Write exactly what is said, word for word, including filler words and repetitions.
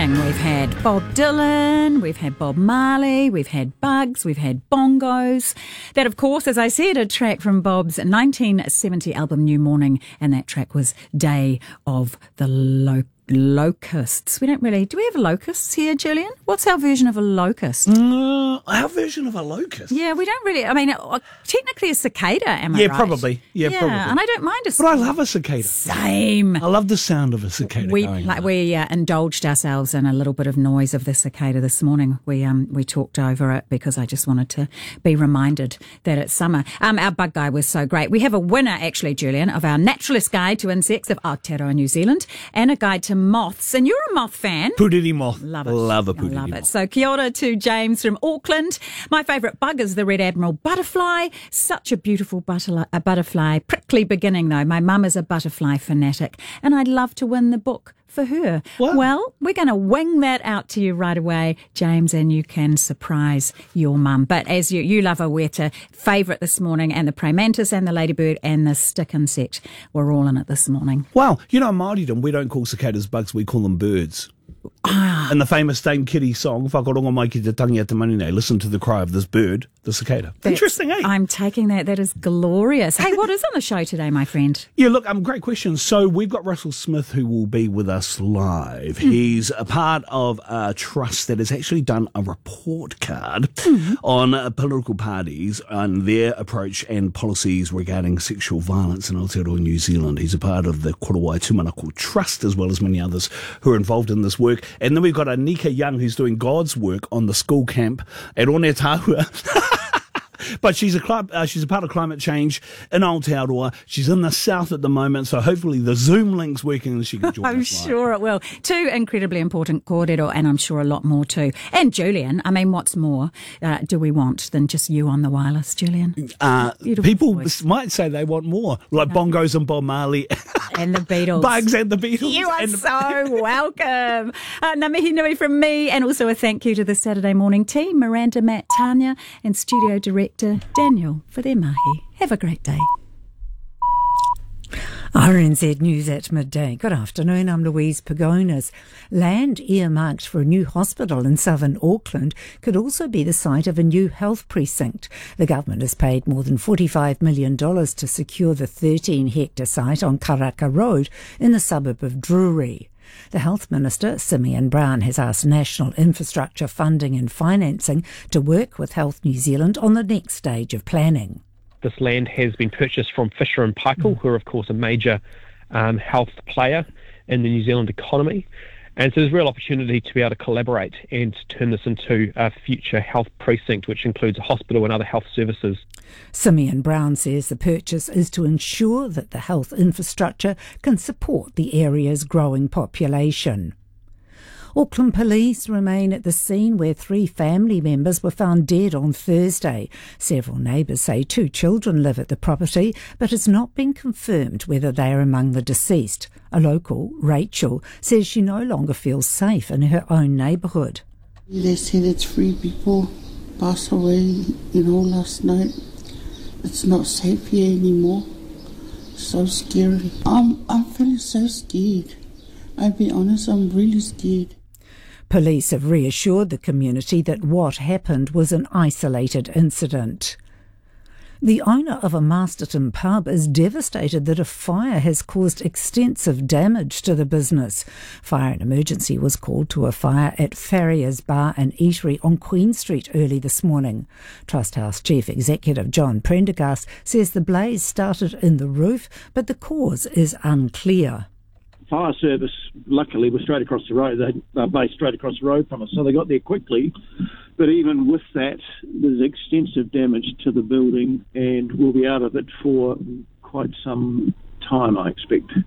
morning we've had Bob Dylan, we've had Bob Marley, we've had Bugs, we've had Bongos. That, of course, as I said, a track from Bob's nineteen seventy album New Morning, and that track was Day of the Lo- Locusts. We don't really... Do we have locusts here, Julian? What's our version of a locust? Uh, our version of a locust? Yeah, we don't really... I mean, technically a cicada, am I Yeah, right? probably. Yeah, yeah, probably. and I don't mind a But I love a cicada. Same. I love the sound of a cicada We going like on. we uh, indulged ourselves in a little bit of noise of the cicada this morning. We um we talked over it because I just wanted to be reminded that it's summer. Um, our bug guy was so great. We have a winner actually, Julian, of our Naturalist Guide to Insects of Aotearoa, New Zealand, and a guide to moths. And you're a moth fan. Puriri moth. Love it. Love a I puriri love moth. it. So kia ora to James from Auckland. My favourite bug is the Red Admiral butterfly. Such a beautiful butterfly, a butterfly. Prickly beginning though. My mum is a butterfly fanatic, and I'd love to win the book for her. Wow. Well, we're going to wing that out to you right away, James, and you can surprise your mum. But as you, you love a weta favourite this morning, and the praying mantis and the ladybird and the stick insect were all in it this morning. Wow. You know, in Māoridom, we don't call cicadas bugs, we call them birds. Ah. In the famous Dame Kitty song, Whakarongo mai ki te tangi a te manine, listen to the cry of this bird, the cicada. That's- Interesting, eh? I'm taking that. That is glorious. Hey, what is on the show today, my friend? Yeah, look, um, great question. So we've got Russell Smith who will be with us live. Mm. He's a part of a trust that has actually done a report card mm. on uh, political parties and their approach and policies regarding sexual violence in Aotearoa, New Zealand. He's a part of the Korowai Tumanako Trust, as well as many others who are involved in this work. And then we've got Anika Young, who's doing God's work on the school camp at Onetahua. But she's a club, uh, she's a part of climate change in Aotearoa. She's in the south at the moment, so hopefully the Zoom link's working and she can join I'm us live. sure it will. Two incredibly important kōrero, and I'm sure a lot more too. And Julian, I mean, what's more uh, do we want than just you on the wireless, Julian? Uh, Beautiful people voice. might say they want more, like Bongos and Bob Marley. And the Beatles. Bugs and the Beatles. You are and so welcome. Uh, ngā mihi nui from me, and also a thank you to the Saturday morning team, Miranda, Matt, Tanya, and studio director Daniel for their mahi. Have a great day. R N Z News at midday. Good afternoon, I'm Louise Pagonis. Land earmarked for a new hospital in southern Auckland could also be the site of a new health precinct. The government has paid more than forty-five million dollars to secure the thirteen hectare site on Karaka Road in the suburb of Drury. The Health Minister, Simeon Brown, has asked National Infrastructure Funding and Financing to work with Health New Zealand on the next stage of planning. This land has been purchased from Fisher and Paykel, who are, of course, a major um, health player in the New Zealand economy. And so there's a real opportunity to be able to collaborate and to turn this into a future health precinct, which includes a hospital and other health services. Simeon Brown says the purchase is to ensure that the health infrastructure can support the area's growing population. Auckland Police remain at the scene where three family members were found dead on Thursday. Several neighbours say two children live at the property, but it's not been confirmed whether they are among the deceased. A local, Rachel, says she no longer feels safe in her own neighbourhood. They said it's three people passed away, you know, last night. It's not safe here anymore. So scary. I'm, I'm feeling so scared. I'll be honest, I'm really scared. Police have reassured the community that what happened was an isolated incident. The owner of a Masterton pub is devastated that a fire has caused extensive damage to the business. Fire and emergency was called to a fire at Farrier's Bar and Eatery on Queen Street early this morning. Trust House Chief Executive John Prendergast says the blaze started in the roof, but the cause is unclear. Fire service, luckily, was straight across the road. They are based straight across the road from us, so they got there quickly. But even with that, there's extensive damage to the building, and we'll be out of it for quite some time, I expect.